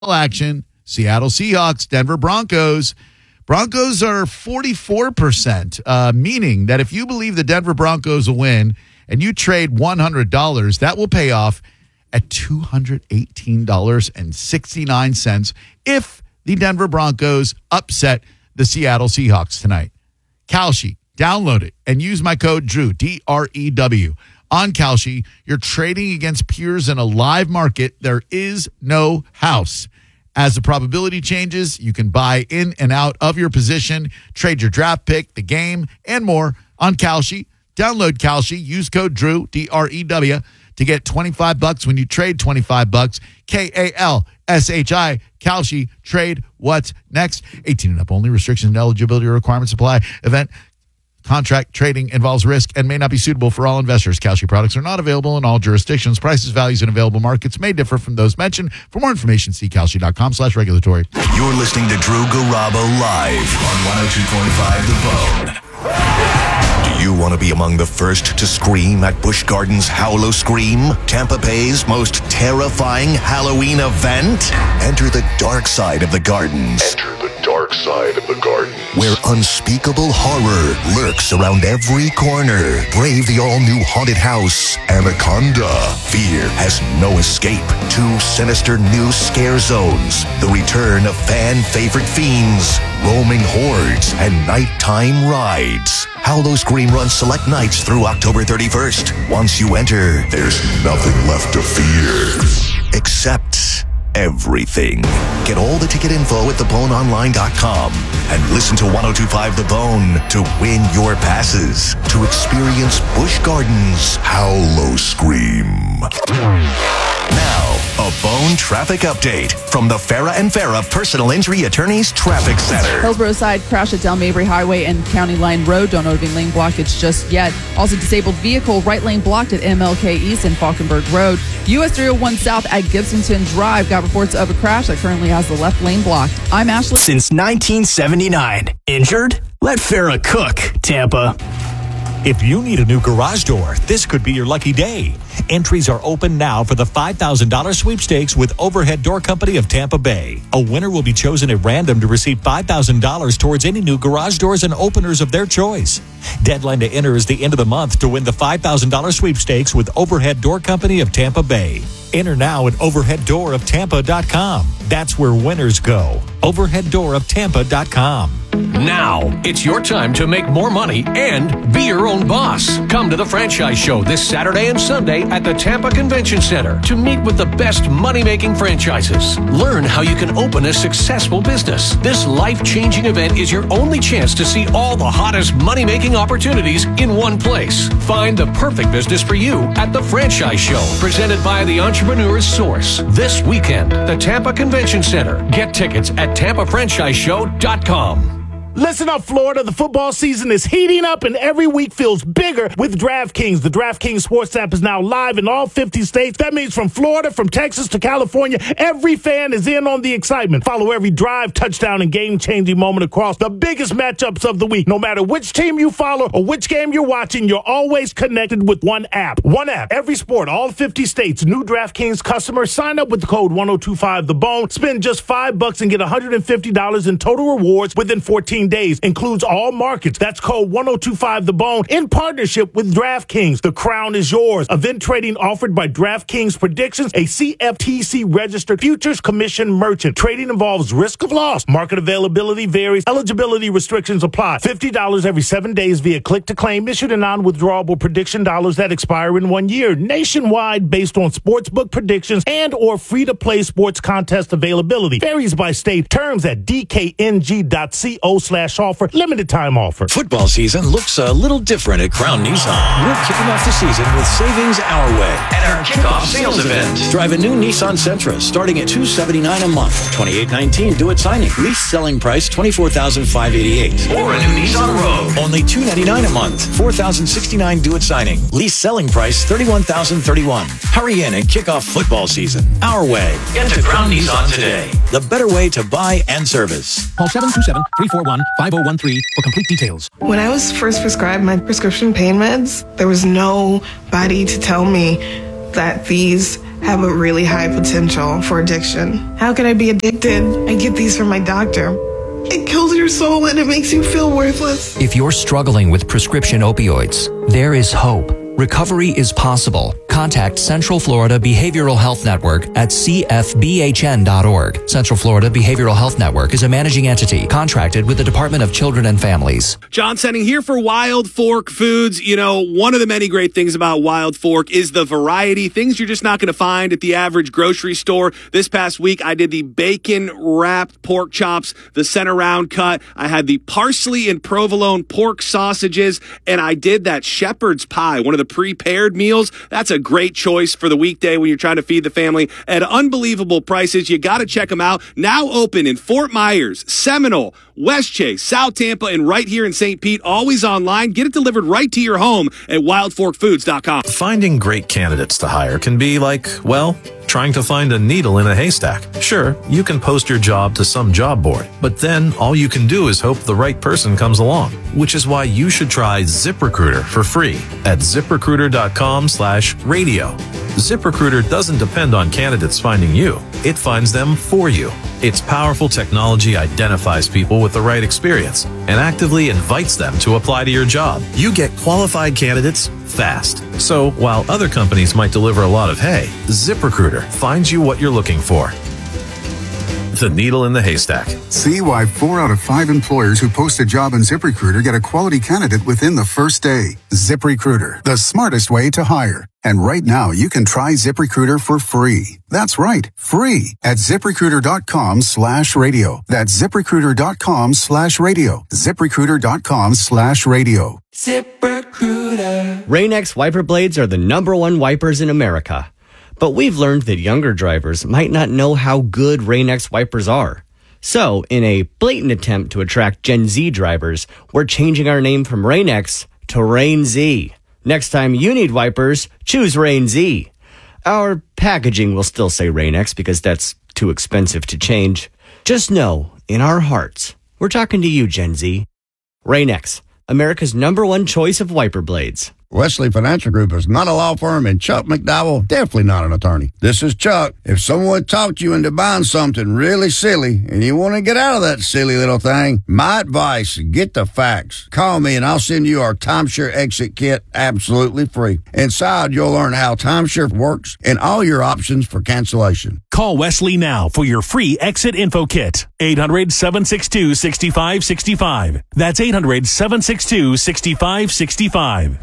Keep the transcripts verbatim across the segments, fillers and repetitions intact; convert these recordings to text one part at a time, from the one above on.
action, Seattle Seahawks, Denver Broncos. Broncos are forty-four percent, uh, meaning that if you believe the Denver Broncos will win and you trade one hundred dollars, that will pay off at two hundred eighteen dollars and sixty-nine cents if the Denver Broncos upset the Seattle Seahawks tonight. Kalshi, download it and use my code Drew, D R E W. On Kalshi, you're trading against peers in a live market. There is no house. As the probability changes, you can buy in and out of your position, trade your draft pick, the game, and more on Kalshi. Download Kalshi. Use code Drew, D R E W, to get twenty-five bucks when you trade twenty-five bucks. K A L S H I, Kalshi. Trade what's next. eighteen and up only. Restrictions and eligibility requirements apply. Event contract trading involves risk and may not be suitable for all investors. Kalshi products are not available in all jurisdictions. Prices, values, and available markets may differ from those mentioned. For more information, see kalshi.com slash regulatory. You're listening to Drew Garabo live on one oh two point five The Bone. Do you want to be among the first to scream at Busch Gardens Howlo Scream, Tampa Bay's most terrifying Halloween event? Enter the dark side of the gardens. Enter the dark side of the garden, where unspeakable horror lurks around every corner. Brave the all-new haunted house, Anaconda. Fear has no escape. Two sinister new scare zones. The return of fan-favorite fiends, roaming hordes, and nighttime rides. Howlo Scream runs select nights through October thirty-first. Once you enter, there's nothing left to fear. Except everything. Get all the ticket info at the bone online dot com and listen to one oh two point five The Bone to win your passes to experience Busch Gardens Howlo Scream. Now, a Bone traffic update from the Farah and Farah Personal Injury Attorneys Traffic Center. Hillsborough side crash at Del Mabry Highway and County Line Road. Don't note lane blockage just yet. Also disabled vehicle, right lane blocked at M L K East and Falkenberg Road. U S three oh one South at Gibsonton Drive. Got reports of a crash that currently has the left lane blocked. I'm Ashley. Since nineteen seventy-nine. Injured? Let Farah cook, Tampa. If you need a new garage door, this could be your lucky day. Entries are open now for the five thousand dollars sweepstakes with Overhead Door Company of Tampa Bay. A winner will be chosen at random to receive five thousand dollars towards any new garage doors and openers of their choice. Deadline to enter is the end of the month to win the five thousand dollars sweepstakes with Overhead Door Company of Tampa Bay. Enter now at overhead door of tampa dot com. That's where winners go. overhead door of tampa dot com. Now, it's your time to make more money and be your own boss. Come to the Franchise Show this Saturday and Sunday at the Tampa Convention Center to meet with the best money-making franchises. Learn how you can open a successful business. This life-changing event is your only chance to see all the hottest money-making opportunities in one place. Find the perfect business for you at the Franchise Show, presented by the Entrepreneur's Source. This weekend, the Tampa Convention Center. Get tickets at tampa franchise show dot com. Listen up, Florida. The football season is heating up and every week feels bigger with DraftKings. The DraftKings Sports app is now live in all fifty states. That means from Florida, from Texas to California, every fan is in on the excitement. Follow every drive, touchdown, and game-changing moment across the biggest matchups of the week. No matter which team you follow or which game you're watching, you're always connected with one app. One app, every sport, all fifty states. New DraftKings customers sign up with the code one oh two five The Bone. Spend just five bucks and get one hundred fifty dollars in total rewards within fourteen days. Includes all markets. That's code one oh two five The Bone in partnership with DraftKings. The crown is yours. Event trading offered by DraftKings Predictions, a C F T C registered futures commission merchant. Trading involves risk of loss. Market availability varies. Eligibility restrictions apply. fifty dollars every seven days via click to claim. Issued in non-withdrawable prediction dollars that expire in one year. Nationwide based on sportsbook predictions and or free-to-play sports contest availability. Varies by state. Terms at d k n g dot co slash offer. Limited time offer. Football season looks a little different at Crown Nissan. We're kicking off the season with savings our way at our kickoff sales event. Drive a new Nissan Sentra starting at two hundred seventy-nine dollars a month. twenty-eight nineteen due at signing. Lease selling price twenty-four thousand five hundred eighty-eight dollars. Or a new Nissan Rogue. Only two hundred ninety-nine dollars a month. four thousand sixty-nine dollars due at signing. Lease selling price thirty-one thousand thirty-one dollars. Hurry in and kick off football season our way. Get to Crown Nissan today. The better way to buy and service. Call seven two seven, three four one, five oh one three for complete details. When I was first prescribed my prescription pain meds, there was nobody to tell me that these have a really high potential for addiction. How could I be addicted? I get these from my doctor. It kills your soul and it makes you feel worthless. If you're struggling with prescription opioids, there is hope. Recovery is possible. Contact Central Florida Behavioral Health Network at c f b h n dot org. Central Florida Behavioral Health Network is a managing entity contracted with the Department of Children and Families. John Senning here for Wild Fork Foods. You know, one of the many great things about Wild Fork is the variety. Things you're just not going to find at the average grocery store. This past week, I did the bacon-wrapped pork chops, the center round cut. I had the parsley and provolone pork sausages, and I did that shepherd's pie, one of the prepared meals. That's a great choice for the weekday when you're trying to feed the family at unbelievable prices. You got to check them out. Now open in Fort Myers, Seminole, West Chase, South Tampa, and right here in Saint Pete. Always online. Get it delivered right to your home at wild fork foods dot com. Finding great candidates to hire can be like, well, trying to find a needle in a haystack. Sure, you can post your job to some job board, but then all you can do is hope the right person comes along, which is why you should try ZipRecruiter for free at zip recruiter dot com slash radio. ZipRecruiter doesn't depend on candidates finding you. It finds them for you. Its powerful technology identifies people with the right experience and actively invites them to apply to your job. You get qualified candidates fast. So while other companies might deliver a lot of hay, ZipRecruiter finds you what you're looking for. The needle in the haystack. See why four out of five employers who post a job in ZipRecruiter get a quality candidate within the first day. ZipRecruiter, the smartest way to hire. And right now, you can try ZipRecruiter for free. That's right, free at ZipRecruiter.com slash radio. That's ZipRecruiter.com slash radio. ZipRecruiter.com slash radio. ZipRecruiter. Rain-X wiper blades are the number one wipers in America. But we've learned that younger drivers might not know how good Rain-X wipers are. So, in a blatant attempt to attract Gen Z drivers, we're changing our name from Rain-X to Rain-Z. Next time you need wipers, choose Rain-Z. Our packaging will still say Rain-X because that's too expensive to change. Just know, in our hearts, we're talking to you, Gen Z. Rain-X, America's number one choice of wiper blades. Wesley Financial Group is not a law firm, and Chuck McDowell, definitely not an attorney. This is Chuck. If someone talked you into buying something really silly and you want to get out of that silly little thing, my advice, get the facts. Call me and I'll send you our timeshare exit kit absolutely free. Inside, you'll learn how timeshare works and all your options for cancellation. Call Wesley now for your free exit info kit. eight hundred, seven six two, six five six five. That's eight hundred, seven six two, six five six five.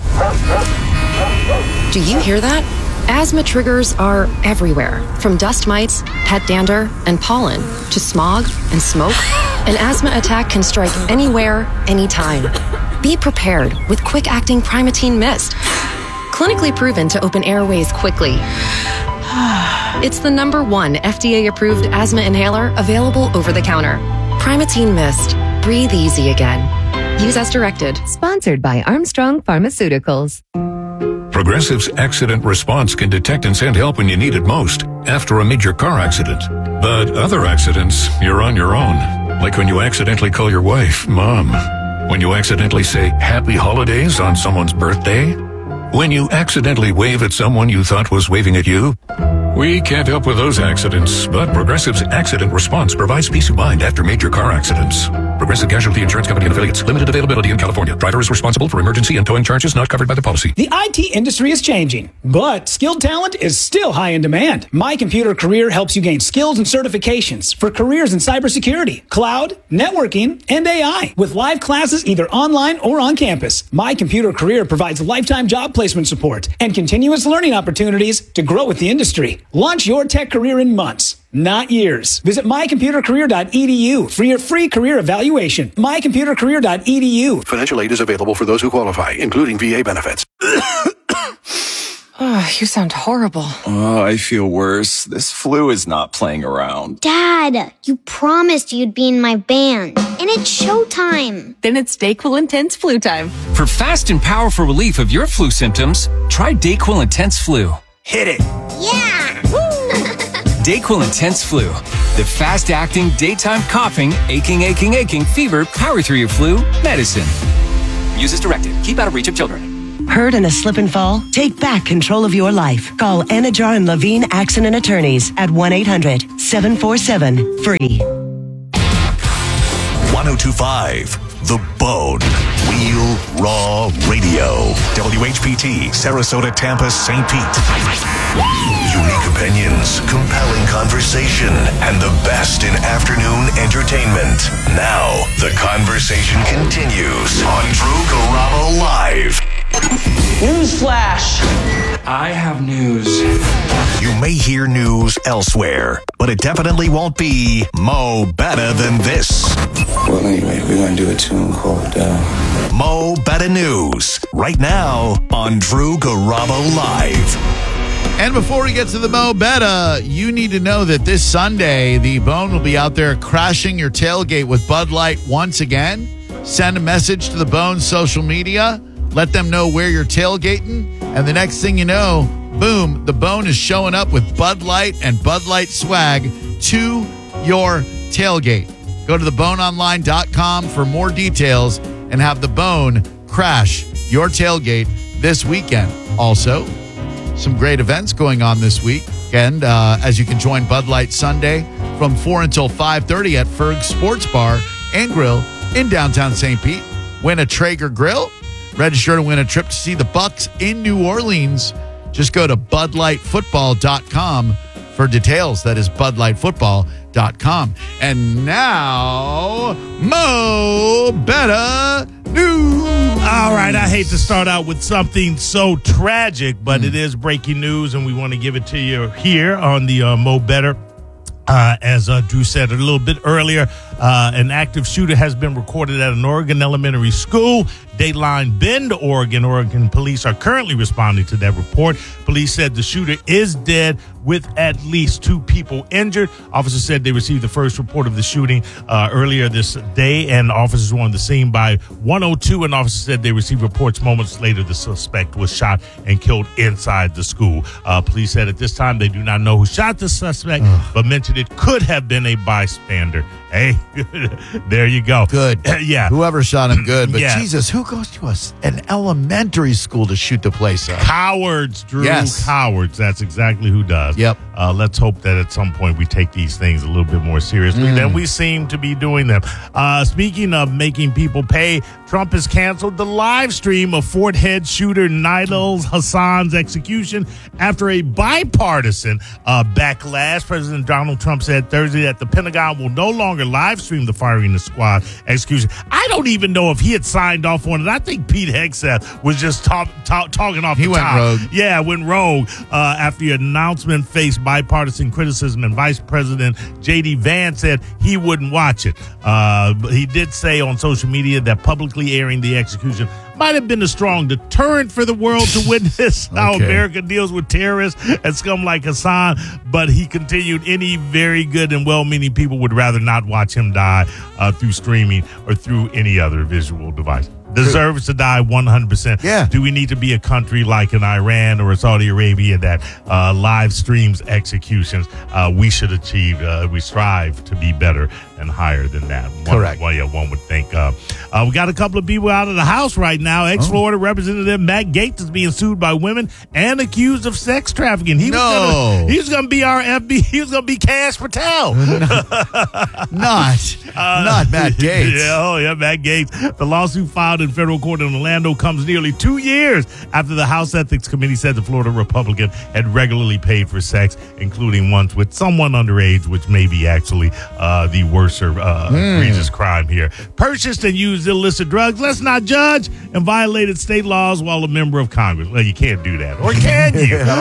Do you hear that? Asthma triggers are everywhere, from dust mites, pet dander, and pollen, to smog and smoke. An asthma attack can strike anywhere, anytime. Be prepared with quick-acting Primatene Mist. Clinically proven to open airways quickly. It's the number one F D A-approved asthma inhaler available over the counter. Primatene Mist. Breathe easy again. Use as directed. Sponsored by Armstrong Pharmaceuticals. Progressive's accident response can detect and send help when you need it most, after a major car accident. But other accidents, you're on your own. Like when you accidentally call your wife, Mom. When you accidentally say Happy Holidays on someone's birthday. When you accidentally wave at someone you thought was waving at you. We can't help with those accidents, but Progressive's accident response provides peace of mind after major car accidents. Progressive Casualty Insurance Company and Affiliates. Limited availability in California. Driver is responsible for emergency and towing charges not covered by the policy. The I T industry is changing, but skilled talent is still high in demand. My Computer Career helps you gain skills and certifications for careers in cybersecurity, cloud, networking, and A I. With live classes either online or on campus, My Computer Career provides lifetime job placement support and continuous learning opportunities to grow with the industry. Launch your tech career in months, not years. Visit my computer career dot e d u for your free career evaluation. my computer career dot e d u. Financial aid is available for those who qualify, including V A benefits. Oh, you sound horrible. Oh, I feel worse. This flu is not playing around. Dad, you promised you'd be in my band. And it's showtime. Then it's Dayquil Intense Flu time. For fast and powerful relief of your flu symptoms, try Dayquil Intense Flu. Hit it. Yeah. Dayquil Intense Flu. The fast-acting, daytime coughing, aching, aching, aching, fever, power through your flu medicine. Use as directed. Keep out of reach of children. Hurt in a slip and fall? Take back control of your life. Call Anajar and Levine Accident Attorneys at one eight hundred seven four seven free. one oh two point five The Bone. Real Raw Radio. W H P T, Sarasota, Tampa, Saint Pete. Unique opinions, compelling conversation, and the best in afternoon entertainment. Now, the conversation continues on Drew Garabo Live. Newsflash! I have news. You may hear news elsewhere, but it definitely won't be Mo Better Than This. Well, anyway, we're going to do a tune called uh... Mo Better News, right now on Drew Garabo Live. And before we get to the Mo Betta, you need to know that this Sunday, the Bone will be out there crashing your tailgate with Bud Light once again. Send a message to the Bone social media. Let them know where you're tailgating. And the next thing you know, boom, the Bone is showing up with Bud Light and Bud Light swag to your tailgate. Go to the bone online dot com for more details and have the Bone crash your tailgate this weekend. Also, some great events going on this weekend uh, as you can join Bud Light Sunday from four until five thirty at Ferg's Sports Bar and Grill in downtown Saint Pete. Win a Traeger grill. Register to win a trip to see the Bucks in New Orleans. Just go to bud light football dot com for details. That is bud light football dot com. And now, Mo Better News. All right, I hate to start out with something so tragic, but mm. it is breaking news, and we want to give it to you here on the uh, Mo Better. Uh, as uh, Drew said a little bit earlier, uh, an active shooter has been recorded at an Oregon elementary school. Dateline Bend, Oregon. Oregon police are currently responding to that report. Police said the shooter is dead with at least two people injured. Officers said they received the first report of the shooting uh, earlier this day, and officers were on the scene by one oh two, and officers said they received reports moments later the suspect was shot and killed inside the school. Uh, police said at this time they do not know who shot the suspect, Ugh. but mentioned it could have been a bystander. Hey, there you go. Good. Yeah. Whoever shot him, good. But yeah. Jesus, who goes to us an elementary school to shoot the place up? Cowards, Drew. Yes. Cowards. That's exactly who does. Yep. Uh, let's hope that at some point we take these things a little bit more seriously mm. than we seem to be doing them. Uh, speaking of making people pay, Trump has canceled the live stream of Fort Head shooter Nidal Hassan's execution after a bipartisan uh, backlash. President Donald Trump said Thursday that the Pentagon will no longer live stream the firing the squad execution. I don't even know if he had signed off on it. I think Pete Hegseth was just talk, talk, talking off he the went top. rogue. Yeah, went rogue uh, after the announcement faced bipartisan criticism, and Vice President J D Vance said he wouldn't watch it. Uh, but he did say on social media that publicly airing the execution might have been a strong deterrent for the world to witness how okay. America deals with terrorists and scum like Hassan, but he continued, any very good and well-meaning people would rather not watch him die uh, through streaming or through any other visual device. Deserves to die one hundred percent. Yeah. Do we need to be a country like an Iran or a Saudi Arabia that uh, live streams executions? Uh, we should achieve, uh, we strive to be better and higher than that. One, Correct. Well, yeah, one would think. Uh, uh, we got a couple of people out of the house right now. Ex-Florida oh. Representative Matt Gaetz is being sued by women and accused of sex trafficking. He no. was gonna, he was going to be our F B I. He was going to be Cash Patel. not, uh, not Matt Gaetz. Yeah, oh, yeah, Matt Gaetz. The lawsuit filed in federal court in Orlando comes nearly two years after the House Ethics Committee said the Florida Republican had regularly paid for sex, including once with someone underage, which may be actually uh, the worser uh, mm. egregious crime here. Purchased and used illicit drugs. Let's not judge, and violated state laws while a member of Congress. Well, you can't do that. Or can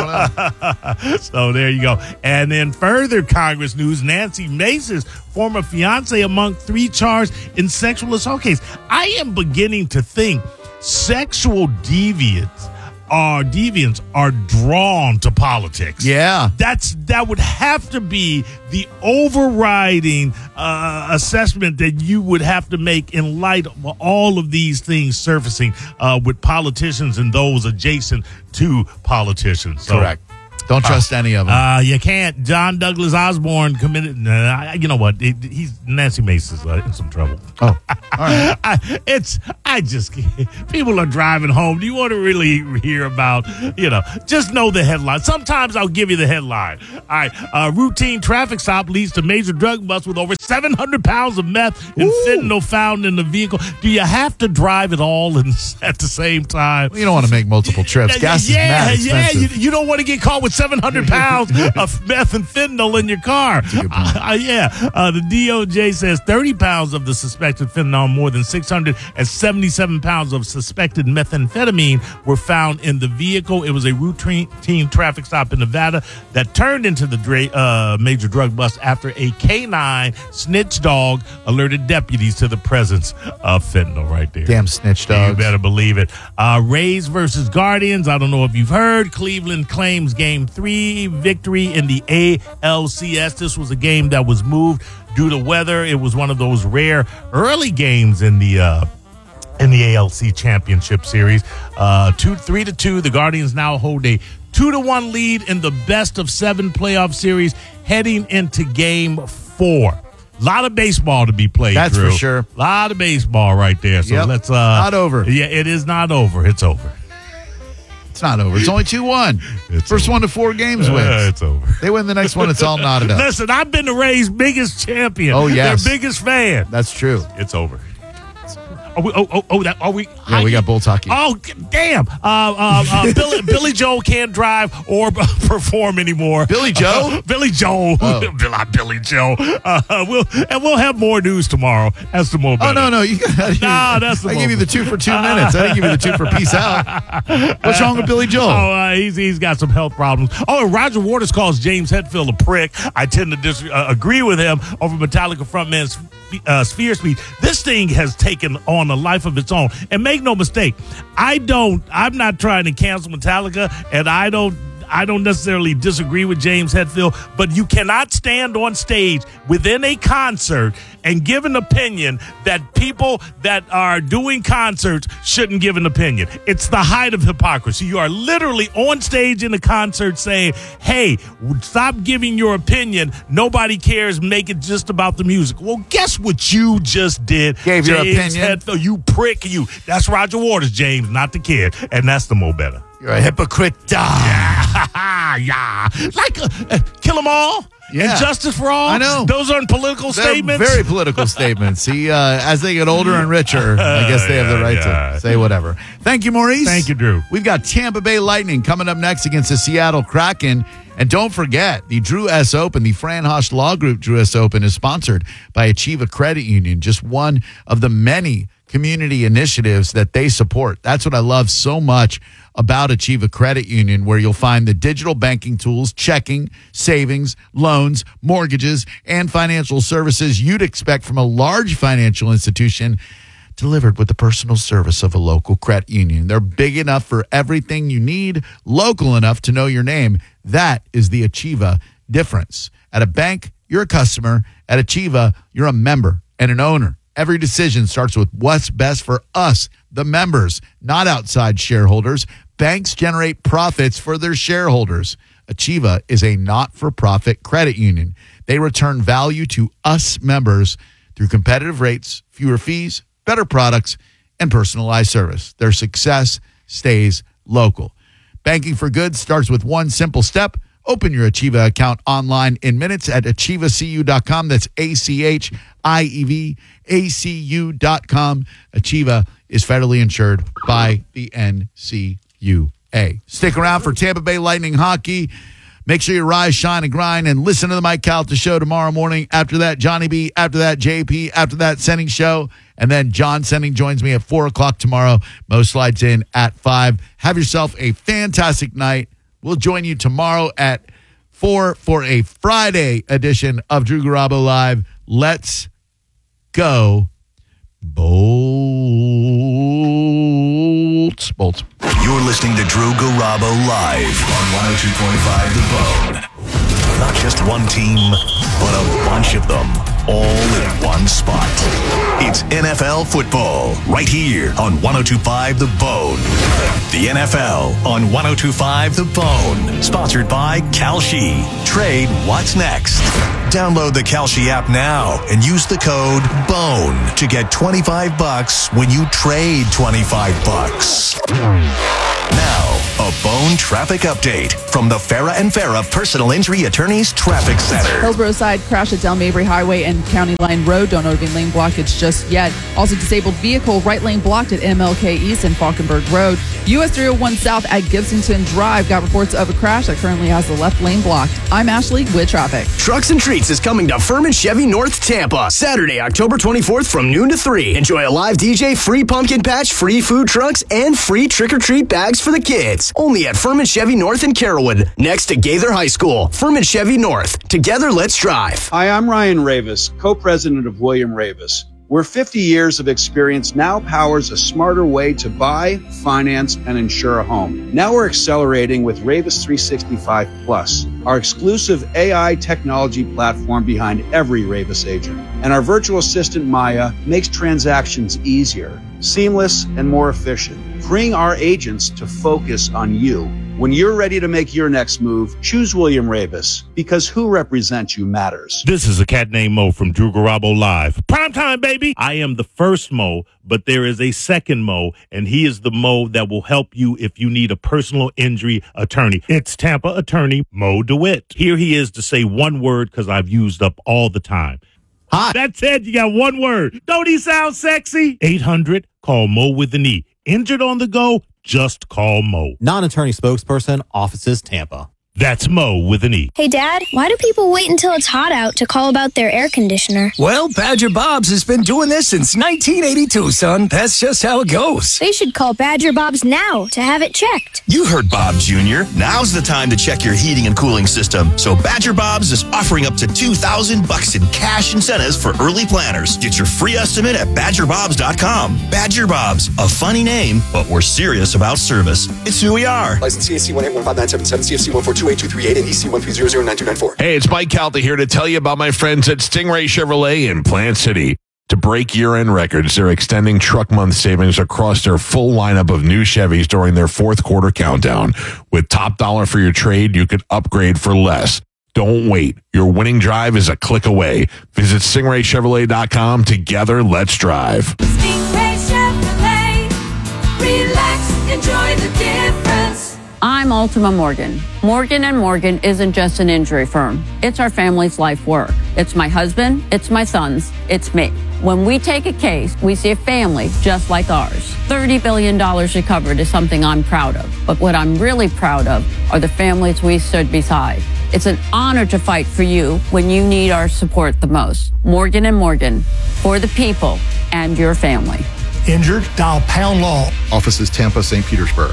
you? So there you go. And then further Congress news, Nancy Mace's former fiance among three charged in sexual assault case. I am beginning to think sexual deviants are deviants are drawn to politics. Yeah. That's that would have to be the overriding uh, assessment that you would have to make in light of all of these things surfacing uh, with politicians and those adjacent to politicians. So, correct. Don't trust uh, any of them. Uh, you can't. John Douglas Osborne committed. Uh, you know what? It, he's Nancy Mace is uh, in some trouble. Oh, all right. I, it's. I just, people are driving home. Do you want to really hear about, you know, just know the headline. Sometimes I'll give you the headline. All right, uh, routine traffic stop leads to major drug bust with over seven hundred pounds of meth and Ooh. fentanyl found in the vehicle. Do you have to drive it all in, at the same time? Well, you don't want to make multiple trips. Gas yeah, is mad expensive. Yeah, you, you don't want to get caught with seven hundred pounds of meth and fentanyl in your car. Uh, uh, yeah, uh, the D O J says thirty pounds of the suspected fentanyl, more than six hundred seventy-seven pounds of suspected methamphetamine were found in the vehicle. It was a routine traffic stop in Nevada that turned into the dra- uh, major drug bust after a canine snitch dog alerted deputies to the presence of fentanyl right there. Damn snitch dogs. You better believe it. Uh, Rays versus Guardians. I don't know if you've heard. Cleveland claims game three victory in the A L C S. This was a game that was moved due to weather. It was one of those rare early games in the uh, in the A L C Championship Series. Uh, two, three to two. The Guardians now hold a two to one lead in the best of seven playoff series heading into game four. A lot of baseball to be played. That's Drew. for sure. A lot of baseball right there. So yep. let's. Uh, not over. Yeah, it is not over. It's over. It's not over. It's only two one. It's First over. one to four games Uh, wins. it's over. They win the next one, it's all knotted up. Listen, I've been the Rays' biggest champion. Oh, yes. Their biggest fan. That's true. It's over. Are we, oh, oh, oh, that, are we? Yeah, we got Bulls hockey. Oh, damn. Uh, uh, uh, Billy, Billy Joel can't drive or perform anymore. Billy Joe? Uh, Billy Joel. Oh. Billy, Billy Joe. Uh, we'll, and we'll have more news tomorrow. That's the more Oh, better. no, no. You got, Nah, that's the I more give you the two for two minutes. I didn't give you the two for peace out. What's wrong with Billy Joel? Oh, uh, he's, he's got some health problems. Oh, and Roger Waters calls James Hetfield a prick. I tend to dis- uh, agree with him over Metallica frontman's uh, Sphere speech. This thing has taken on a life of its own. And make no mistake, I don't, I'm not trying to cancel Metallica, and I don't, I don't necessarily disagree with James Hetfield, but you cannot stand on stage within a concert and give an opinion that people that are doing concerts shouldn't give an opinion. It's the height of hypocrisy. You are literally on stage in a concert saying, hey, stop giving your opinion. Nobody cares. Make it just about the music. Well, guess what you just did? Gave James your opinion. Hetfield, you prick, you. That's Roger Waters, James, not the kid. And that's the Mo Better. You're a hypocrite. Yeah. yeah. Like, uh, uh, kill them all? Yeah. And justice for all? I know. Those aren't political They're statements? very political statements. He, uh, as they get older and richer, I guess they have the right yeah. to say whatever. Thank you, Maurice. Thank you, Drew. We've got Tampa Bay Lightning coming up next against the Seattle Kraken. And don't forget, the Drew S. Open, the Fran Hosch Law Group Drew S. Open is sponsored by Achieva Credit Union, just one of the many community initiatives that they support. That's what I love so much about Achieva Credit Union, where you'll find the digital banking tools, checking, savings, loans, mortgages, and financial services you'd expect from a large financial institution, delivered with the personal service of a local credit union. They're big enough for everything you need, local enough to know your name. That is the Achieva difference. At a bank, you're a customer. At Achieva, you're a member and an owner. Every decision starts with what's best for us, the members, not outside shareholders. Banks generate profits for their shareholders. Achieva is a not-for-profit credit union. They return value to us members through competitive rates, fewer fees, better products, and personalized service. Their success stays local. Banking for good starts with one simple step. Open your Achieva account online in minutes at achieva c u dot com. That's A C H I E V A C U dot com. Achieva is federally insured by the N C U A. Stick around for Tampa Bay Lightning hockey. Make sure you rise, shine, and grind, and listen to the Mike Calta Show tomorrow morning. After that, Johnny B. After that, J P. After that, Senning Show. And then John Senning joins me at four o'clock tomorrow. Mo slides in at five. Have yourself a fantastic night. We'll join you tomorrow at four for a Friday edition of Drew Garabo Live. Let's go Bolts. Bolts. You're listening to Drew Garabo Live on one oh two point five The Bone. Not just one team, but a bunch of them, all in one spot. It's N F L football right here on one oh two point five The Bone. The N F L on one oh two point five The Bone. Sponsored by Kalshi. Trade what's next. Download the Kalshi app now and use the code BONE to get twenty-five bucks when you trade twenty-five bucks. Now, a Bone traffic update from the Farah and Farah Personal Injury Attorneys Traffic Center. Hillsborough side crash at Del Mabry Highway and County Line Road. Don't note any lane blockage just yet. Also disabled vehicle, right lane blocked at M L K East and Falkenberg Road. U S three oh one South at Gibsonton Drive got reports of a crash that currently has the left lane blocked. I'm Ashley with traffic. Trucks and Treats is coming to Furman Chevy North Tampa Saturday, October twenty-fourth from noon to three. Enjoy a live D J, free pumpkin patch, free food trucks, and free trick-or-treat bags for the kids. Only at Furman Chevy North in Carrollwood, next to Gaither High School. Furman Chevy North. Together, let's drive. Hi, I'm Ryan Ravis, co-president of William Ravis, where fifty years of experience now powers a smarter way to buy, finance, and insure a home. Now we're accelerating with Ravis three sixty-five Plus, our exclusive A I technology platform behind every Ravis agent. And our virtual assistant, Maya, makes transactions easier, seamless, and more efficient, freeing our agents to focus on you. When you're ready to make your next move, choose William Ravis, because who represents you matters. This is a cat named Mo from Drew Garabo Live. Prime time, baby! I am the first Mo, but there is a second Mo, and he is the Mo that will help you if you need a personal injury attorney. It's Tampa attorney Mo DeWitt. Here he is to say one word because I've used up all the time. Hi. That's it. You got one word. Don't he sound sexy? eight hundred, call Mo with an E. Injured on the go? Just call Mo. Non-attorney spokesperson, offices Tampa. That's Mo with an E. Hey, Dad, why do people wait until it's hot out to call about their air conditioner? Well, Badger Bob's has been doing this since nineteen eighty-two, son. That's just how it goes. They should call Badger Bob's now to have it checked. You heard Bob Junior Now's the time to check your heating and cooling system. So Badger Bob's is offering up to two thousand bucks in cash incentives for early planners. Get your free estimate at badger bobs dot com. Badger Bob's, a funny name, but we're serious about service. It's who we are. License C A C one eight one five nine seven seven, C F C one four two eight two three eight, and E C one three zero zero nine two nine four. Hey, it's Mike Calta here to tell you about my friends at Stingray Chevrolet in Plant City. To break year-end records, they're extending truck month savings across their full lineup of new Chevys during their fourth quarter countdown. With top dollar for your trade, you could upgrade for less. Don't wait. Your winning drive is a click away. Visit stingray chevrolet dot com. Together, let's drive. Stingray Chevrolet. Relax, enjoy the difference. I'm Ultima Morgan. Morgan and Morgan isn't just an injury firm. It's our family's life work. It's my husband, it's my sons, it's me. When we take a case, we see a family just like ours. thirty billion dollars recovered is something I'm proud of. But what I'm really proud of are the families we stood beside. It's an honor to fight for you when you need our support the most. Morgan and Morgan, for the people and your family. Injured? Dial Pound Law. Offices Tampa, Saint Petersburg.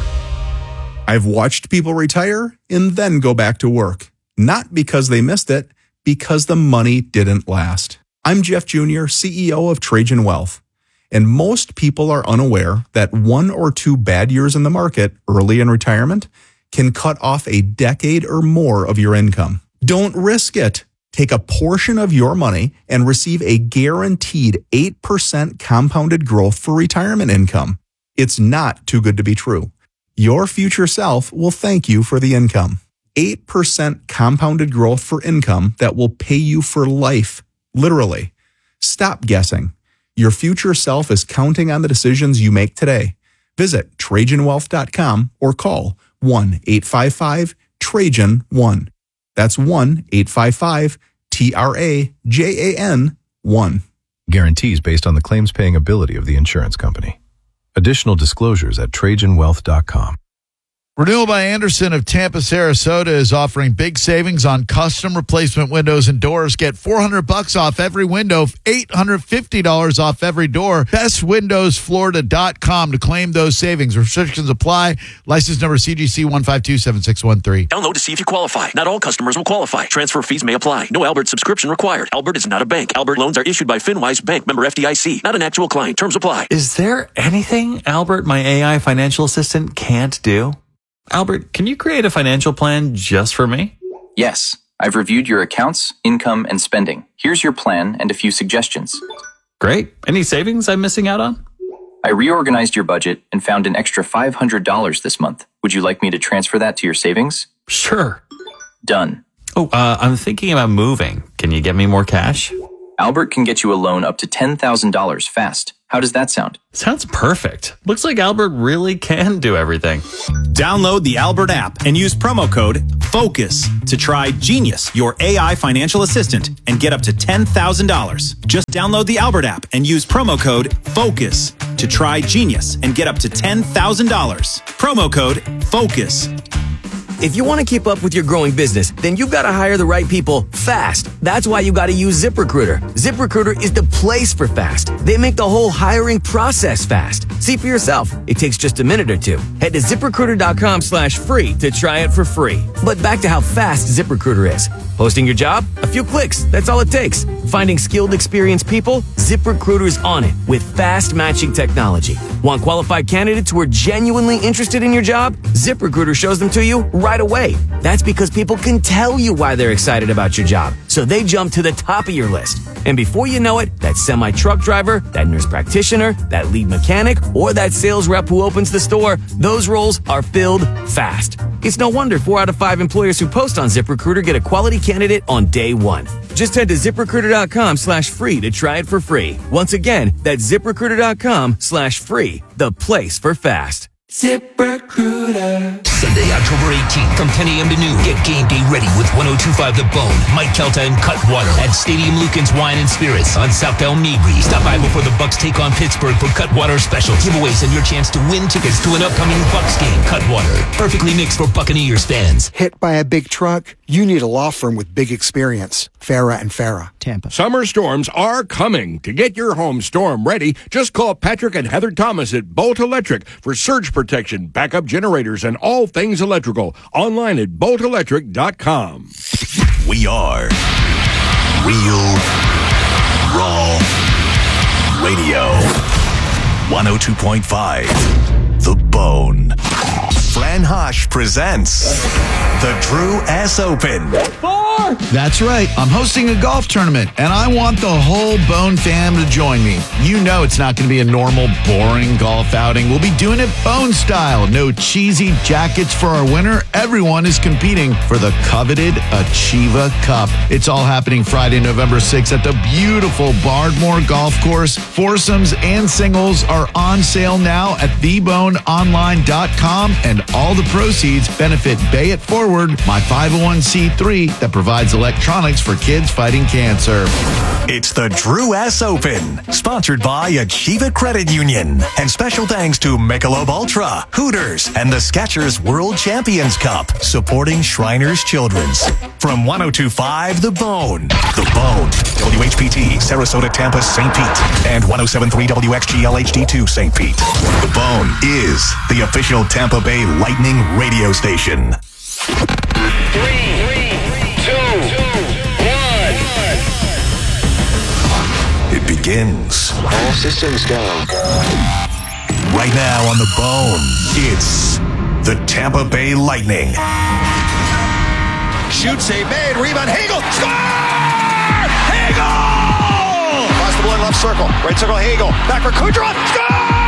I've watched people retire and then go back to work. Not because they missed it, because the money didn't last. I'm Jeff Junior, C E O of Trajan Wealth. And most people are unaware that one or two bad years in the market early in retirement can cut off a decade or more of your income. Don't risk it. Take a portion of your money and receive a guaranteed eight percent compounded growth for retirement income. It's not too good to be true. Your future self will thank you for the income. eight percent compounded growth for income that will pay you for life. Literally. Stop guessing. Your future self is counting on the decisions you make today. Visit Trajan Wealth dot com or call one eight five five Trajan one. That's one eight five five T R A J A N one. Guarantees based on the claims paying ability of the insurance company. Additional disclosures at Trajan Wealth dot com. Renewal by Andersen of Tampa, Sarasota is offering big savings on custom replacement windows and doors. Get four hundred bucks off every window, eight hundred fifty dollars off every door. best windows florida dot com to claim those savings. Restrictions apply. License number C G C one five two seven six one three. Download to see if you qualify. Not all customers will qualify. Transfer fees may apply. No Albert subscription required. Albert is not a bank. Albert loans are issued by FinWise Bank, member F D I C. Not an actual client. Terms apply. Is there anything Albert, my A I financial assistant, can't do? Albert, can you create a financial plan just for me? Yes. I've reviewed your accounts, income, and spending. Here's your plan and a few suggestions. Great. Any savings I'm missing out on? I reorganized your budget and found an extra five hundred dollars this month. Would you like me to transfer that to your savings? Sure. Done. Oh, uh, I'm thinking about moving. Can you get me more cash? Albert can get you a loan up to ten thousand dollars fast. How does that sound? Sounds perfect. Looks like Albert really can do everything. Download the Albert app and use promo code FOCUS to try Genius, your A I financial assistant, and get up to ten thousand dollars. Just download the Albert app and use promo code FOCUS to try Genius and get up to ten thousand dollars. Promo code FOCUS. If you want to keep up with your growing business, then you've got to hire the right people fast. That's why you got to use ZipRecruiter. ZipRecruiter is the place for fast. They make the whole hiring process fast. See for yourself. It takes just a minute or two. Head to ZipRecruiter.com slash free to try it for free. But back to how fast ZipRecruiter is. Posting your job? A few clicks. That's all it takes. Finding skilled, experienced people? ZipRecruiter's on it with fast matching technology. Want qualified candidates who are genuinely interested in your job? ZipRecruiter shows them to you right away. That's because people can tell you why they're excited about your job, so they jump to the top of your list. And before you know it, that semi-truck driver, that nurse practitioner, that lead mechanic, or that sales rep who opens the store, those roles are filled fast. It's no wonder four out of five employers who post on ZipRecruiter get a quality candidate on day one. Just head to ZipRecruiter.com slash free to try it for free. Once again, that's ZipRecruiter.com slash free, the place for fast. ZipRecruiter. Sunday, October eighteenth, from ten a.m. to noon. Get game day ready with one oh two point five The Bone, Mike Kelta, and Cutwater at Stadium Lucan's Wine and Spirits on Southdale Mabry. Stop by before the Bucks take on Pittsburgh for Cutwater specials, giveaways, and your chance to win tickets to an upcoming Bucks game. Cutwater, perfectly mixed for Buccaneers fans. Hit by a big truck? You need a law firm with big experience. Farah and Farah, Tampa. Summer storms are coming. To get your home storm ready, just call Patrick and Heather Thomas at Bolt Electric for surge protection, backup generators, and all things electrical. Online at bolt electric dot com. We are Real Raw Radio. one oh two point five The Bone. Fran Hosh presents the Drew S. Open. Four! That's right. I'm hosting a golf tournament, and I want the whole Bone fam to join me. You know it's not going to be a normal, boring golf outing. We'll be doing it Bone style. No cheesy jackets for our winner. Everyone is competing for the coveted Achieva Cup. It's all happening Friday, November sixth at the beautiful Bardmore Golf Course. Foursomes and singles are on sale now at the bone online dot com, and all the proceeds benefit Bay It Forward, my five oh one c three that provides electronics for kids fighting cancer. It's the Drew S. Open, sponsored by Achieva Credit Union. And special thanks to Michelob Ultra, Hooters, and the Skechers World Champions Cup, supporting Shriners Children's. From one oh two point five The Bone. The Bone, W H P T, Sarasota, Tampa, Saint Pete, and one oh seven point three W X G L H D two, Saint Pete. The Bone is the official Tampa Bay Lightning radio station. Three, two, one. It begins. All systems go. Right now on The Bone, it's the Tampa Bay Lightning. Shoot, save made, rebound, Hagel, score! Hagel! Across the blue left circle, right circle, Hagel, back for Kucherov, score!